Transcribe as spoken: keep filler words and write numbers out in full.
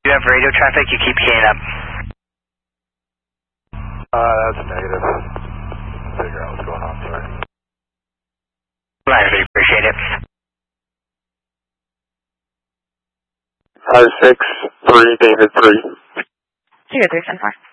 You have radio traffic, you keep keying up. Uh, that's negative. Figure out what's going on, sorry. I appreciate it. Five, six, three, David, three. Zero, three, seven, four.